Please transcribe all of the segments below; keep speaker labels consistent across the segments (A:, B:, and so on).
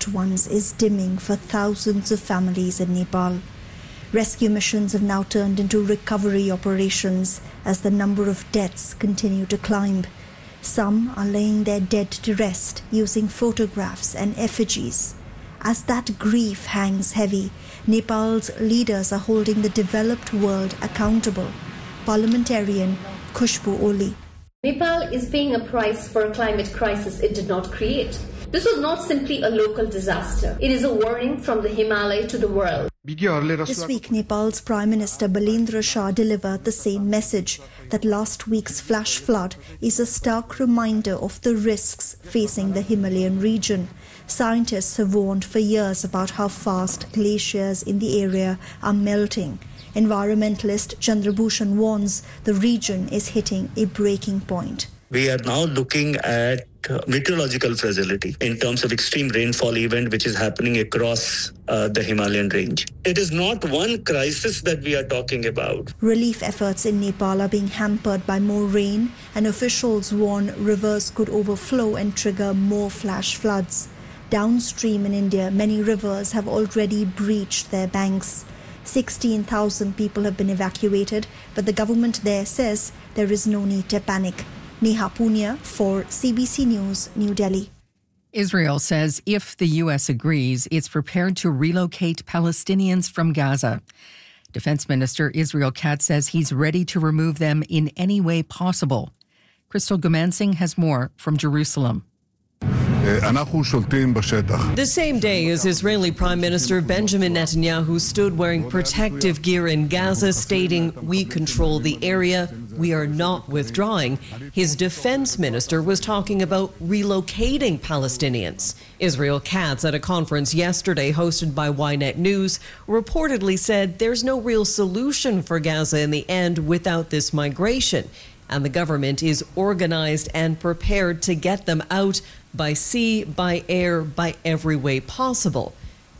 A: loved ones is dimming for thousands of families in Nepal. Rescue missions have now turned into recovery operations as the number of deaths continue to climb. Some are laying their dead to rest using photographs and effigies. As that grief hangs heavy, Nepal's leaders are holding the developed world accountable. Parliamentarian Khushbu Oli.
B: Nepal is paying a price for a climate crisis it did not create. This was not simply a local disaster. It is a warning from the Himalaya to the world.
A: This week, Nepal's Prime Minister Balendra Shah delivered the same message, that last week's flash flood is a stark reminder of the risks facing the Himalayan region. Scientists have warned for years about how fast glaciers in the area are melting. Environmentalist Chandrabhushan warns the region is hitting a breaking point.
C: We are now looking at meteorological fragility in terms of extreme rainfall event which is happening across the Himalayan range. It is not one crisis that we are talking about.
A: Relief efforts in Nepal are being hampered by more rain, and officials warn rivers could overflow and trigger more flash floods. Downstream in India, many rivers have already breached their banks. 16,000 people have been evacuated, but the government there says there is no need to panic. Neha Punia for CBC News, New Delhi.
D: Israel says if the U.S. agrees, it's prepared to relocate Palestinians from Gaza. Defense Minister Israel Katz says he's ready to remove them in any way possible. Crystal Gumansing has more from Jerusalem.
E: The same day as Israeli Prime Minister Benjamin Netanyahu stood wearing protective gear in Gaza, stating, "We control the area, we are not withdrawing," his defense minister was talking about relocating Palestinians. Israel Katz, at a conference yesterday hosted by Ynet News, reportedly said there's no real solution for Gaza in the end without this migration, and the government is organized and prepared to get them out by sea, by air, by every way possible.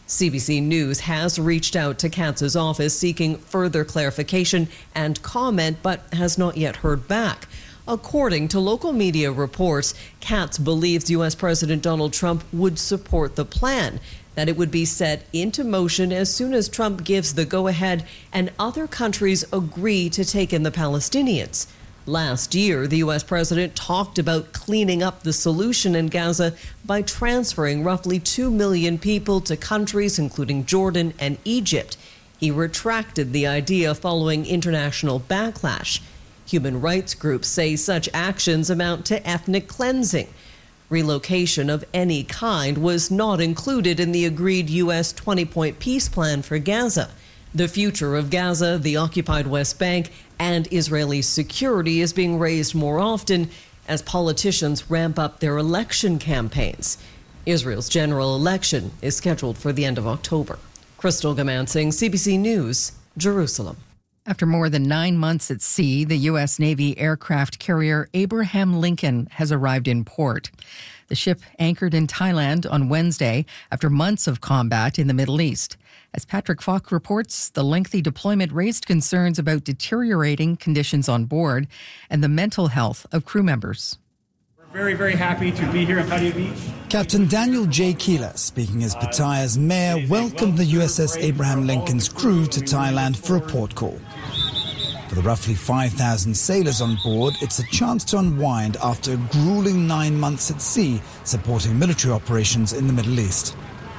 E: CBC News has reached out to Katz's office seeking further clarification and comment, but has not yet heard back. According to local media reports, Katz believes U.S. President Donald Trump would support the plan, that it would be set into motion as soon as Trump gives the go-ahead and other countries agree to take in the Palestinians. Last year, the U.S. president talked about cleaning up the solution in Gaza by transferring roughly 2 million people to countries including Jordan and Egypt. He retracted the idea following international backlash. Human rights groups say such actions amount to ethnic cleansing. Relocation of any kind was not included in the agreed U.S. 20-point peace plan for Gaza. The future of Gaza, the occupied West Bank, and Israeli security is being raised more often as politicians ramp up their election campaigns. Israel's general election is scheduled for the end of October. Crystal Gumansing, CBC News, Jerusalem.
D: After more than 9 months at sea, the U.S. Navy aircraft carrier Abraham Lincoln has arrived in port. The ship anchored in Thailand on Wednesday after months of combat in the Middle East. As Patrick Falk reports, the lengthy deployment raised concerns about deteriorating conditions on board and the mental health of crew members.
F: We're very, very happy to be here in Pattaya Beach.
G: Captain Daniel J. Keeler, speaking as Pattaya's mayor, welcomed the USS Abraham Lincoln's crew to Thailand for a port call. For the roughly 5,000 sailors on board, it's a chance to unwind after a grueling 9 months at sea supporting military operations in the Middle East.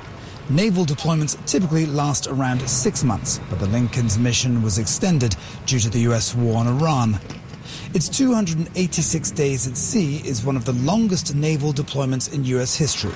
G: Naval deployments typically last around 6 months, but the Lincoln's mission was extended due to the U.S. war on Iran. Its 286 days at sea is one of the longest naval deployments in U.S. history.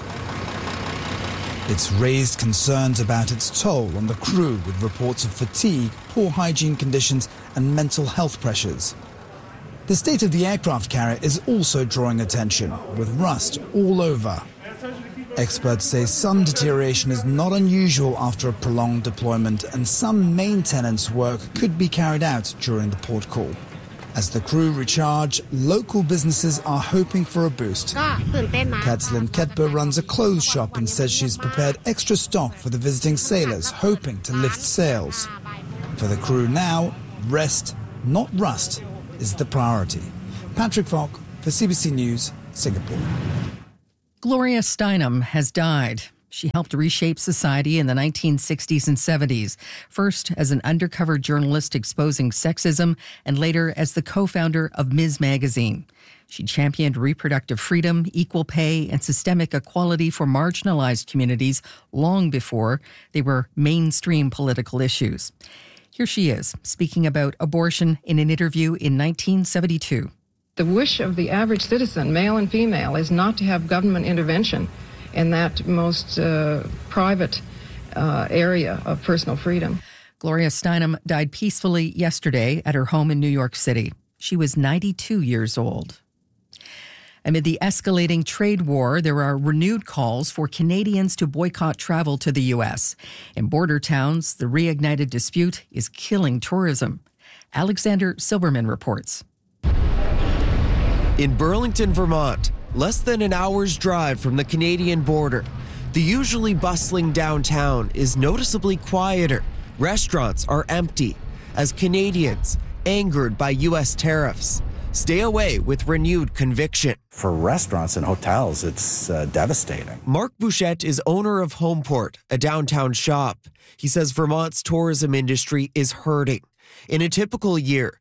G: It's raised concerns about its toll on the crew, with reports of fatigue, poor hygiene conditions and mental health pressures. The state of the aircraft carrier is also drawing attention, with rust all over. Experts say some deterioration is not unusual after a prolonged deployment, and some maintenance work could be carried out during the port call. As the crew recharge, local businesses are hoping for a boost. Katslyn Ketber runs a clothes shop and says she's prepared extra stock for the visiting sailors, hoping to lift sales. For the crew now, rest, not rust, is the priority. Patrick Falk for CBC News, Singapore.
D: Gloria Steinem has died. She helped reshape society in the 1960s and 70s, first as an undercover journalist exposing sexism and later as the co-founder of Ms. Magazine. She championed reproductive freedom, equal pay, and systemic equality for marginalized communities long before they were mainstream political issues. Here she is, speaking about abortion in an interview in 1972.
H: The wish of the average citizen, male and female, is not to have government intervention in that most private area of personal freedom.
D: Gloria Steinem died peacefully yesterday at her home in New York City. She was 92 years old. Amid the escalating trade war, there are renewed calls for Canadians to boycott travel to the U.S. In border towns, the reignited dispute is killing tourism. Alexander Silberman reports.
I: In Burlington, Vermont, less than an hour's drive from the Canadian border, the usually bustling downtown is noticeably quieter. Restaurants are empty as Canadians, angered by U.S. tariffs, stay away with renewed conviction.
J: For restaurants and hotels, it's devastating.
I: Mark Bouchette is owner of Homeport, a downtown shop. He says Vermont's tourism industry is hurting. In a typical year,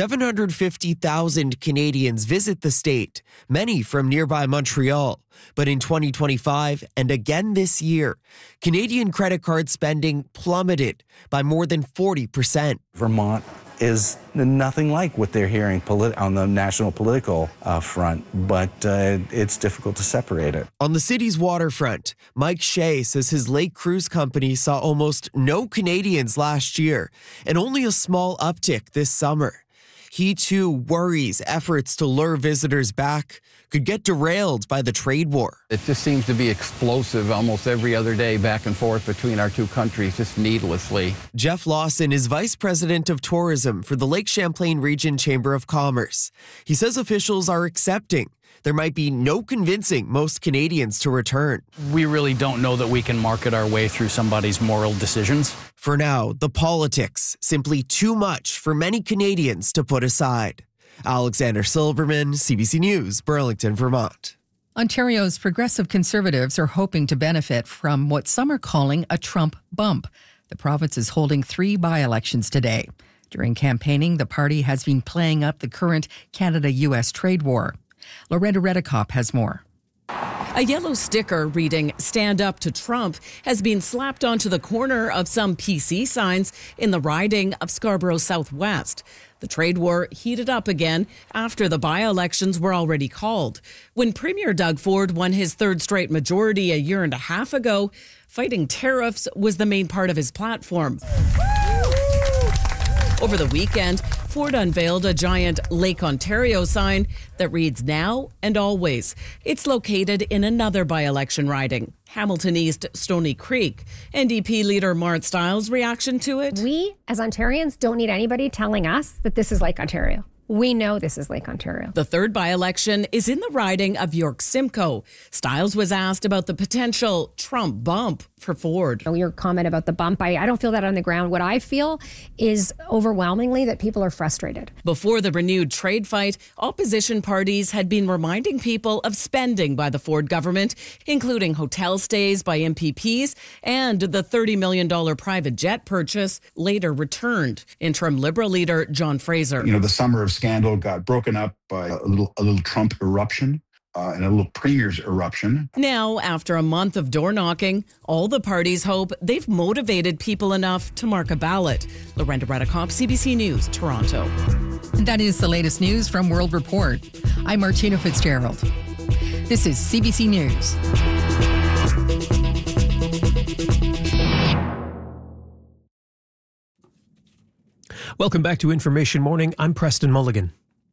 I: 750,000 Canadians visit the state, many from nearby Montreal. But in 2025 and again this year, Canadian credit card spending plummeted by more than 40%.
J: Vermont is nothing like what they're hearing on the national political front, but it's difficult to separate it.
I: On the city's waterfront, Mike Shea says his lake cruise company saw almost no Canadians last year and only a small uptick this summer. He too worries efforts to lure visitors back could get derailed by the trade war.
K: It just seems to be explosive almost every other day back and forth between our two countries, just needlessly.
I: Jeff Lawson is vice president of tourism for the Lake Champlain Region Chamber of Commerce. He says officials are accepting there might be no convincing most Canadians to return.
L: We really don't know that we can market our way through somebody's moral decisions.
I: For now, the politics simply too much for many Canadians to put aside. Alexander Silberman, CBC News, Burlington, Vermont.
D: Ontario's progressive Conservatives are hoping to benefit from what some are calling a Trump bump. The province is holding 3 by-elections today. During campaigning, the party has been playing up the current Canada-U.S. trade war. Loretta Redekop has more.
M: A yellow sticker reading "Stand Up to Trump" has been slapped onto the corner of some PC signs in the riding of Scarborough Southwest. The trade war heated up again after the by-elections were already called. When Premier Doug Ford won his 3rd straight majority a year and a half ago, fighting tariffs was the main part of his platform. Over the weekend, Ford unveiled a giant Lake Ontario sign that reads "Now and Always." It's located in another by-election riding, Hamilton East Stony Creek. NDP leader Mart Stiles' reaction to it?
N: We, as Ontarians, don't need anybody telling us that this is Lake Ontario. We know this is Lake Ontario.
M: The 3rd by-election is in the riding of York Simcoe. Stiles was asked about the potential Trump bump for Ford.
N: Your comment about the bump, I don't feel that on the ground. What I feel is overwhelmingly that people are frustrated.
M: Before the renewed trade fight, opposition parties had been reminding people of spending by the Ford government, including hotel stays by MPPs and the $30 million private jet purchase later returned. Interim Liberal leader John Fraser.
O: The summer of scandal got broken up by a little Trump eruption. And a little Premier's eruption.
M: Now, after a month of door knocking, all the parties hope they've motivated people enough to mark a ballot. Loretta Redekop, CBC News, Toronto.
D: And that is the latest news from World Report. I'm Martina Fitzgerald. This is CBC News.
P: Welcome back to Information Morning. I'm Preston Mulligan.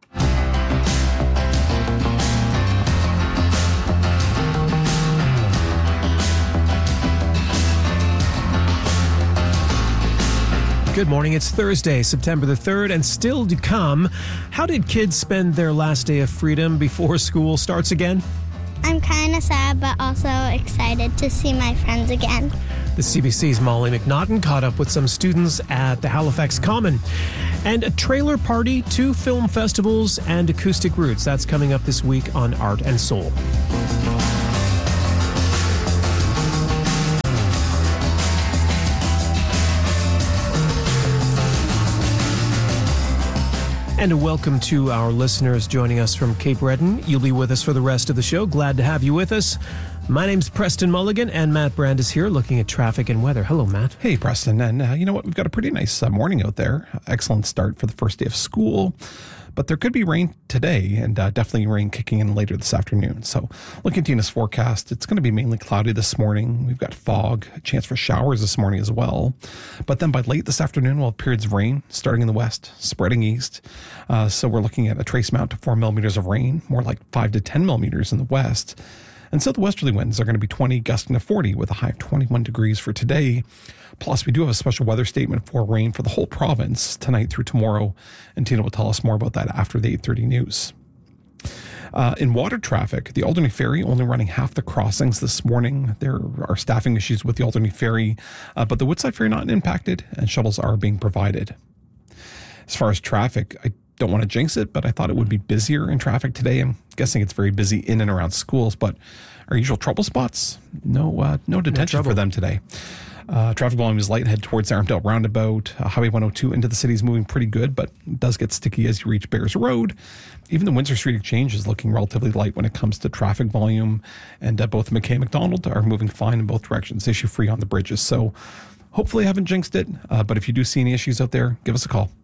P: Good morning. It's Thursday, September the 3rd, and still to come, how did kids spend their last day of freedom before school starts again?
Q: I'm kind of sad, but also excited to see my friends again.
P: The CBC's Molly McNaughton caught up with some students at the Halifax Common. And a trailer party, 2 film festivals, and Acoustic Roots. That's coming up this week on Art and Soul. And welcome to our listeners joining us from Cape Breton. You'll be with us for the rest of the show. Glad to have you with us. My name's Preston Mulligan, and Matt Brand is here looking at traffic and weather. Hello, Matt.
R: Hey, Preston. And you know what? We've got a pretty nice morning out there. Excellent start for the first day of school. But there could be rain today and definitely rain kicking in later this afternoon. So looking at Tina's forecast, it's going to be mainly cloudy this morning. We've got fog, a chance for showers this morning as well. But then by late this afternoon, we'll have periods of rain starting in the west, spreading east. So we're looking at a trace amount to 4 millimeters of rain, more like 5 to 10 millimeters in the west. And so the westerly winds are going to be 20, gusting to 40 with a high of 21 degrees for today. Plus, we do have a special weather statement for rain for the whole province tonight through tomorrow. And Tina will tell us more about that after the 8:30 news. In water traffic, the Alderney Ferry only running half the crossings this morning. There are staffing issues with the Alderney Ferry, but the Woodside Ferry not impacted, and shuttles are being provided. As far as traffic, I don't want to jinx it, but I thought it would be busier in traffic today. I'm guessing it's very busy in and around schools, but our usual trouble spots, no detention for them today. Traffic volume is light, head towards Arundel Roundabout. Highway 102 into the city is moving pretty good, but it does get sticky as you reach Bears Road. Even the Windsor Street Exchange is looking relatively light when it comes to traffic volume, and both McKay and McDonald are moving fine in both directions, issue-free on the bridges. So hopefully I haven't jinxed it, but if you do see any issues out there, give us a call.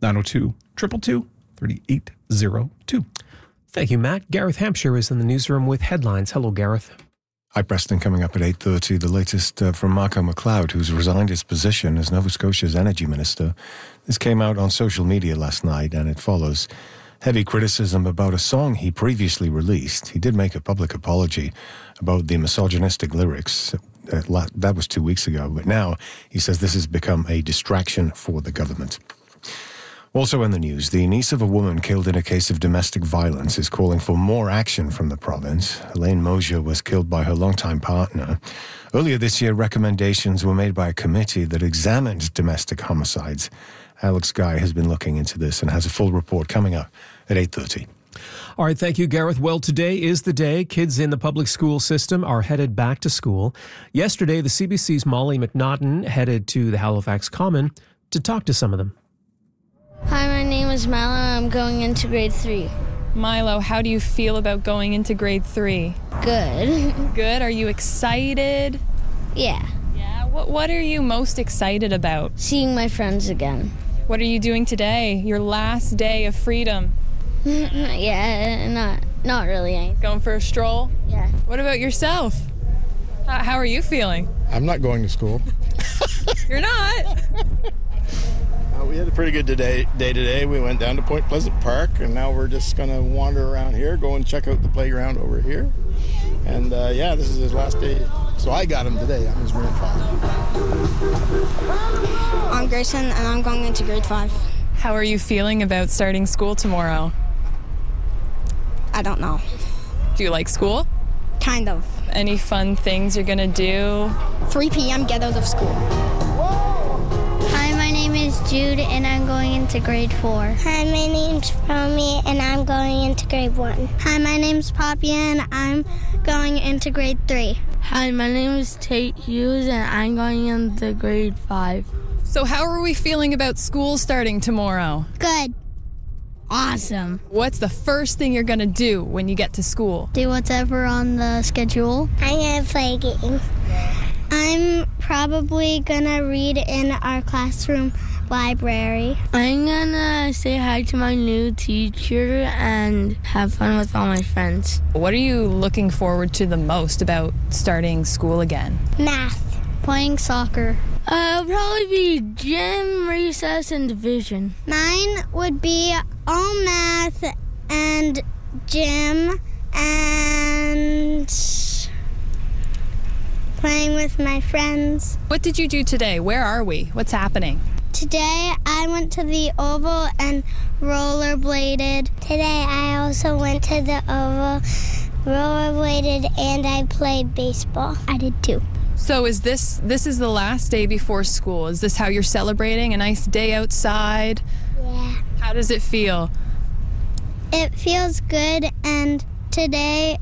R: 902-222-3802.
P: Thank you, Matt. Gareth Hampshire is in the newsroom with headlines. Hello, Gareth.
S: Hi, Preston. Coming up at 8:30, the latest from Marco McLeod, who's resigned his position as Nova Scotia's energy minister. This came out on social media last night, and it follows heavy criticism about a song he previously released. He did make a public apology about the misogynistic lyrics. That was 2 weeks ago, but now he says this has become a distraction for the government. Also in the news, the niece of a woman killed in a case of domestic violence is calling for more action from the province. Elaine Mosier was killed by her longtime partner. Earlier this year, recommendations were made by a committee that examined domestic homicides. Alex Guy has been looking into this and has a full report coming up at 8:30.
P: All right, thank you, Gareth. Well, today is the day kids in the public school system are headed back to school. Yesterday, the CBC's Molly McNaughton headed to the Halifax Common to talk to some of them.
T: Hi, my name is Milo. I'm going into grade 3.
U: Milo, how do you feel about going into grade 3?
T: Good.
U: Good? Are you excited?
T: Yeah.
U: Yeah? What are you most excited about?
T: Seeing my friends again.
U: What are you doing today? Your last day of freedom?
T: Yeah, not really.
U: Going for a stroll?
T: Yeah.
U: What about yourself? How are you feeling?
V: I'm not going to school.
U: You're not?
V: We had a pretty good day today. We went down to Point Pleasant Park, and now we're just going to wander around here, go and check out the playground over here. And this is his last day. So I got him today. I'm his grandfather.
W: I'm Grayson, and I'm going into grade 5.
U: How are you feeling about starting school tomorrow?
W: I don't know.
U: Do you like school?
W: Kind of.
U: Any fun things you're going to do?
W: 3 p.m. get out of school.
Q: Hi, my name is Jude, and I'm going into grade 4.
X: Hi, my name's Romy, and I'm going into grade 1.
W: Hi, my name's Poppy, and I'm going into grade 3.
Y: Hi, my name is Tate Hughes, and I'm going into grade 5.
U: So how are we feeling about school starting tomorrow?
W: Good. Awesome.
U: What's the first thing you're going to do when you get to school?
W: Do whatever on the schedule.
X: I'm going to play a game.
W: I'm probably going to read in our classroom library.
Y: I'm going to say hi to my new teacher and have fun with all my friends.
U: What are you looking forward to the most about starting school again?
W: Math. Playing soccer.
Y: It'll probably be gym, recess, and division.
W: Mine would be all math and gym and playing with my friends.
U: What did you do today? Where are we? What's happening?
W: Today I went to the Oval and rollerbladed.
X: Today I also went to the Oval, rollerbladed, and I played baseball.
W: I did too.
U: So is this is the last day before school? Is this how you're celebrating? A nice day outside?
X: Yeah.
U: How does it feel?
W: It feels good, and today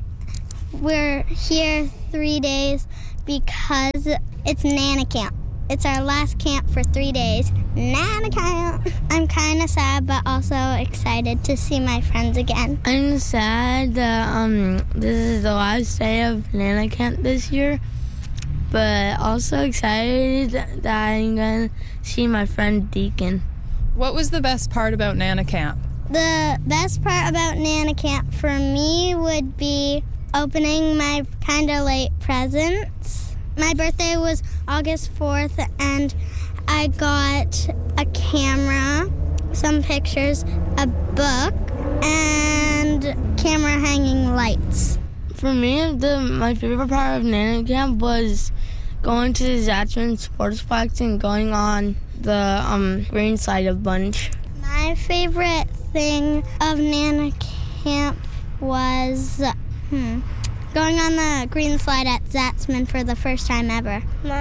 W: we're here 3 days because it's Nana Camp. It's our last camp for 3 days. Nana camp. I'm kind of sad, but also excited to see my friends again.
Y: I'm sad that this is the last day of Nana camp this year, but also excited that I'm going to see my friend Deacon.
U: What was the best part about Nana camp?
W: The best part about Nana camp for me would be opening my kind of late presents. My birthday was August 4th, and I got a camera, some pictures, a book, and camera hanging lights.
Y: For me, my favorite part of Nana camp was going to the Zatchman Sportsplex and going on the green side of Bunch.
W: My favorite thing of Nana camp was going on the green slide at Zatzman for the first time ever.